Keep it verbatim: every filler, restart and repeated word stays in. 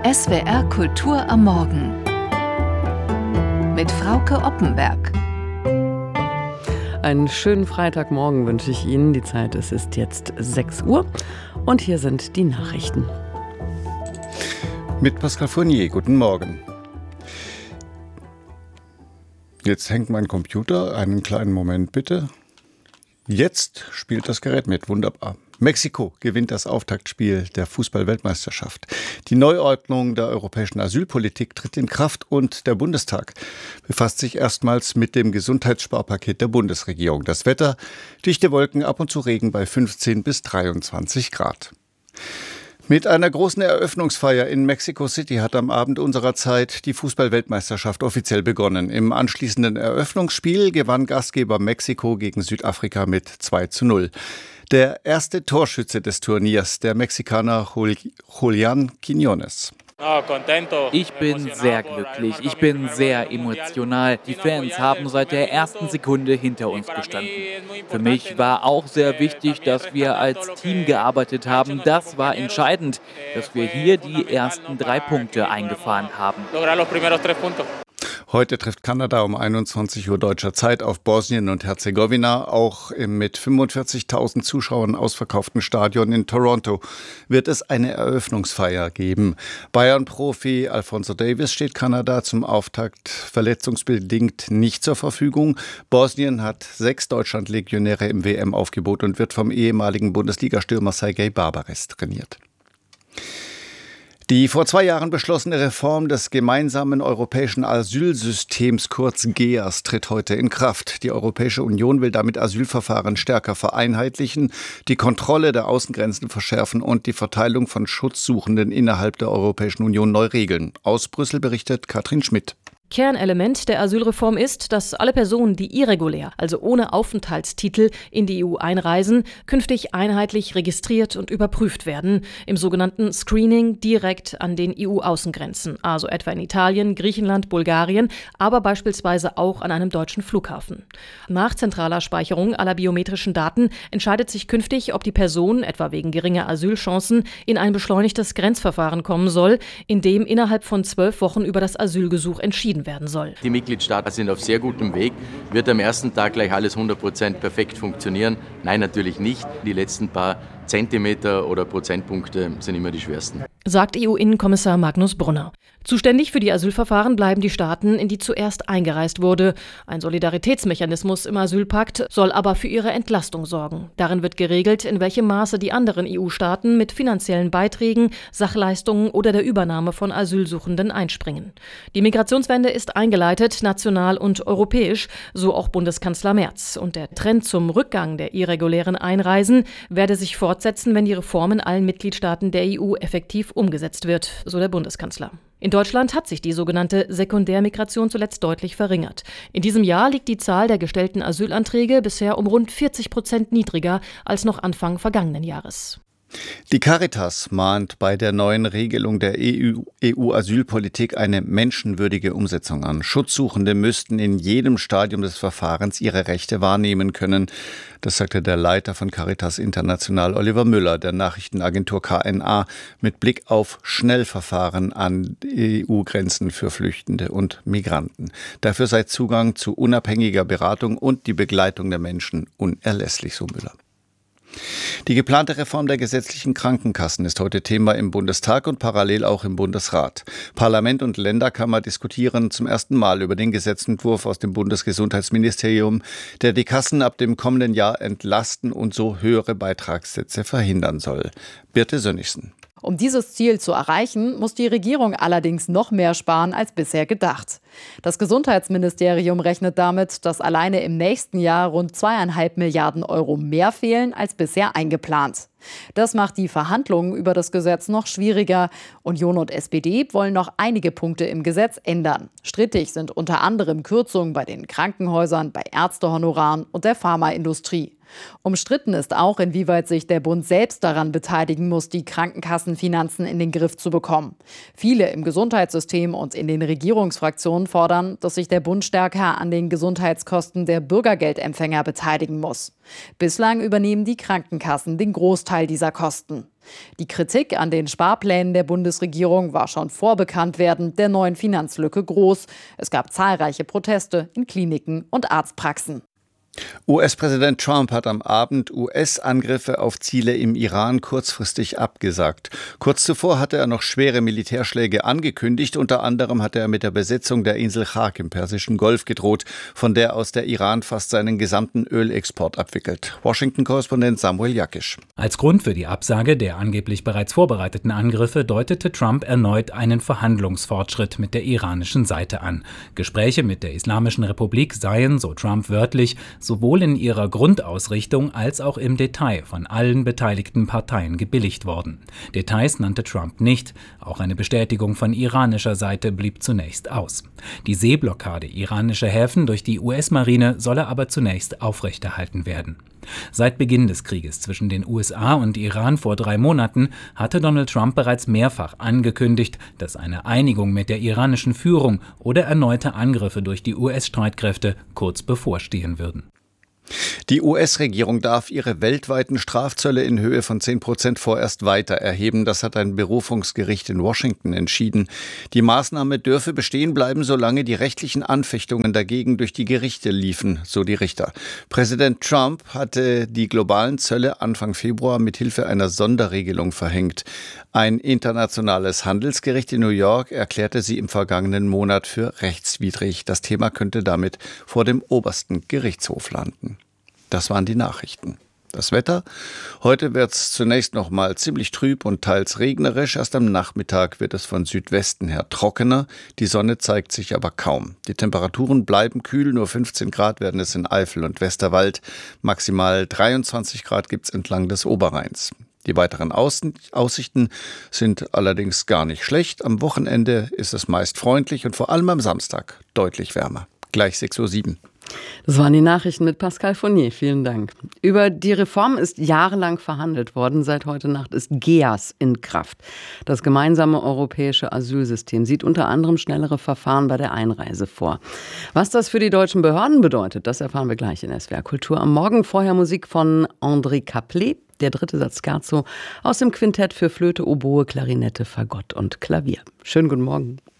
S W R Kultur am Morgen mit Frauke Oppenberg. Einen schönen Freitagmorgen wünsche ich Ihnen. Die Zeit ist, ist jetzt sechs Uhr und hier sind die Nachrichten. Mit Pascal Fournier, guten Morgen. Jetzt hängt mein Computer, einen kleinen Moment bitte. Jetzt spielt das Gerät mit, wunderbar. Mexiko gewinnt das Auftaktspiel der Fußball-Weltmeisterschaft. Die Neuordnung der europäischen Asylpolitik tritt in Kraft und der Bundestag befasst sich erstmals mit dem Gesundheitssparpaket der Bundesregierung. Das Wetter, dichte Wolken, ab und zu Regen bei fünfzehn bis dreiundzwanzig Grad. Mit einer großen Eröffnungsfeier in Mexico City hat am Abend unserer Zeit die Fußball-Weltmeisterschaft offiziell begonnen. Im anschließenden Eröffnungsspiel gewann Gastgeber Mexiko gegen Südafrika mit zwei zu null. Der erste Torschütze des Turniers, der Mexikaner Julián Quiñones. Ich bin sehr glücklich, ich bin sehr emotional. Die Fans haben seit der ersten Sekunde hinter uns gestanden. Für mich war auch sehr wichtig, dass wir als Team gearbeitet haben. Das war entscheidend, dass wir hier die ersten drei Punkte eingefahren haben. Heute trifft Kanada um einundzwanzig Uhr deutscher Zeit auf Bosnien und Herzegowina. Auch im mit fünfundvierzigtausend Zuschauern ausverkauften Stadion in Toronto wird es eine Eröffnungsfeier geben. Bayern-Profi Alphonso Davies steht Kanada zum Auftakt verletzungsbedingt nicht zur Verfügung. Bosnien hat sechs Deutschland-Legionäre im W M-Aufgebot und wird vom ehemaligen Bundesliga-Stürmer Sergej Barbares trainiert. Die vor zwei Jahren beschlossene Reform des gemeinsamen europäischen Asylsystems, kurz G E A S, tritt heute in Kraft. Die Europäische Union will damit Asylverfahren stärker vereinheitlichen, die Kontrolle der Außengrenzen verschärfen und die Verteilung von Schutzsuchenden innerhalb der Europäischen Union neu regeln. Aus Brüssel berichtet Katrin Schmidt. Kernelement der Asylreform ist, dass alle Personen, die irregulär, also ohne Aufenthaltstitel, in die E U einreisen, künftig einheitlich registriert und überprüft werden, im sogenannten Screening direkt an den E U-Außengrenzen, also etwa in Italien, Griechenland, Bulgarien, aber beispielsweise auch an einem deutschen Flughafen. Nach zentraler Speicherung aller biometrischen Daten entscheidet sich künftig, ob die Person, etwa wegen geringer Asylchancen, in ein beschleunigtes Grenzverfahren kommen soll, in dem innerhalb von zwölf Wochen über das Asylgesuch entschieden werden soll. Die Mitgliedstaaten sind auf sehr gutem Weg. Wird am ersten Tag gleich alles hundert Prozent perfekt funktionieren? Nein, natürlich nicht. Die letzten paar Zentimeter oder Prozentpunkte sind immer die schwersten. Sagt E U-Innenkommissar Magnus Brunner. Zuständig für die Asylverfahren bleiben die Staaten, in die zuerst eingereist wurde. Ein Solidaritätsmechanismus im Asylpakt soll aber für ihre Entlastung sorgen. Darin wird geregelt, in welchem Maße die anderen E U-Staaten mit finanziellen Beiträgen, Sachleistungen oder der Übernahme von Asylsuchenden einspringen. Die Migrationswende ist eingeleitet, national und europäisch, so auch Bundeskanzler Merz. Und der Trend zum Rückgang der irregulären Einreisen werde sich fortsetzen, wenn die Reform in allen Mitgliedstaaten der E U effektiv umgesetzt wird, so der Bundeskanzler. In Deutschland hat sich die sogenannte Sekundärmigration zuletzt deutlich verringert. In diesem Jahr liegt die Zahl der gestellten Asylanträge bisher um rund vierzig Prozent niedriger als noch Anfang vergangenen Jahres. Die Caritas mahnt bei der neuen Regelung der E U-Asylpolitik eine menschenwürdige Umsetzung an. Schutzsuchende müssten in jedem Stadium des Verfahrens ihre Rechte wahrnehmen können. Das sagte der Leiter von Caritas International, Oliver Müller, der Nachrichtenagentur K N A, mit Blick auf Schnellverfahren an E U-Grenzen für Flüchtende und Migranten. Dafür sei Zugang zu unabhängiger Beratung und die Begleitung der Menschen unerlässlich, so Müller. Die geplante Reform der gesetzlichen Krankenkassen ist heute Thema im Bundestag und parallel auch im Bundesrat. Parlament und Länderkammer diskutieren zum ersten Mal über den Gesetzentwurf aus dem Bundesgesundheitsministerium, der die Kassen ab dem kommenden Jahr entlasten und so höhere Beitragssätze verhindern soll. Birte Sönnigsen. Um dieses Ziel zu erreichen, muss die Regierung allerdings noch mehr sparen als bisher gedacht. Das Gesundheitsministerium rechnet damit, dass alleine im nächsten Jahr rund zweieinhalb Milliarden Euro mehr fehlen als bisher eingeplant. Das macht die Verhandlungen über das Gesetz noch schwieriger. Union und S P D wollen noch einige Punkte im Gesetz ändern. Strittig sind unter anderem Kürzungen bei den Krankenhäusern, bei Ärztehonoraren und der Pharmaindustrie. Umstritten ist auch, inwieweit sich der Bund selbst daran beteiligen muss, die Krankenkassenfinanzen in den Griff zu bekommen. Viele im Gesundheitssystem und in den Regierungsfraktionen fordern, dass sich der Bund stärker an den Gesundheitskosten der Bürgergeldempfänger beteiligen muss. Bislang übernehmen die Krankenkassen den Großteil dieser Kosten. Die Kritik an den Sparplänen der Bundesregierung war schon vor Bekanntwerden der neuen Finanzlücke groß. Es gab zahlreiche Proteste in Kliniken und Arztpraxen. U S-Präsident Trump hat am Abend U S-Angriffe auf Ziele im Iran kurzfristig abgesagt. Kurz zuvor hatte er noch schwere Militärschläge angekündigt. Unter anderem hatte er mit der Besetzung der Insel Chak im Persischen Golf gedroht, von der aus der Iran fast seinen gesamten Ölexport abwickelt. Washington-Korrespondent Samuel Jakisch. Als Grund für die Absage der angeblich bereits vorbereiteten Angriffe deutete Trump erneut einen Verhandlungsfortschritt mit der iranischen Seite an. Gespräche mit der Islamischen Republik seien, so Trump wörtlich, sowohl in ihrer Grundausrichtung als auch im Detail von allen beteiligten Parteien gebilligt worden. Details nannte Trump nicht, auch eine Bestätigung von iranischer Seite blieb zunächst aus. Die Seeblockade iranischer Häfen durch die U S-Marine solle aber zunächst aufrechterhalten werden. Seit Beginn des Krieges zwischen den U S A und Iran vor drei Monaten hatte Donald Trump bereits mehrfach angekündigt, dass eine Einigung mit der iranischen Führung oder erneute Angriffe durch die U S-Streitkräfte kurz bevorstehen würden. Die U S-Regierung darf ihre weltweiten Strafzölle in Höhe von zehn Prozent vorerst weiter erheben. Das hat ein Berufungsgericht in Washington entschieden. Die Maßnahme dürfe bestehen bleiben, solange die rechtlichen Anfechtungen dagegen durch die Gerichte liefen, so die Richter. Präsident Trump hatte die globalen Zölle Anfang Februar mit Hilfe einer Sonderregelung verhängt. Ein internationales Handelsgericht in New York erklärte sie im vergangenen Monat für rechtswidrig. Das Thema könnte damit vor dem obersten Gerichtshof landen. Das waren die Nachrichten. Das Wetter? Heute wird es zunächst noch mal ziemlich trüb und teils regnerisch. Erst am Nachmittag wird es von Südwesten her trockener. Die Sonne zeigt sich aber kaum. Die Temperaturen bleiben kühl. Nur fünfzehn Grad werden es in Eifel und Westerwald. Maximal dreiundzwanzig Grad gibt es entlang des Oberrheins. Die weiteren Außen- Aussichten sind allerdings gar nicht schlecht. Am Wochenende ist es meist freundlich und vor allem am Samstag deutlich wärmer. Gleich sechs Uhr sieben. Das waren die Nachrichten mit Pascal Fournier. Vielen Dank. Über die Reform ist jahrelang verhandelt worden. Seit heute Nacht ist G E A S in Kraft. Das gemeinsame europäische Asylsystem sieht unter anderem schnellere Verfahren bei der Einreise vor. Was das für die deutschen Behörden bedeutet, das erfahren wir gleich in S W R Kultur am Morgen. Vorher Musik von André Caplet, der dritte Satz Scherzo aus dem Quintett für Flöte, Oboe, Klarinette, Fagott und Klavier. Schönen guten Morgen.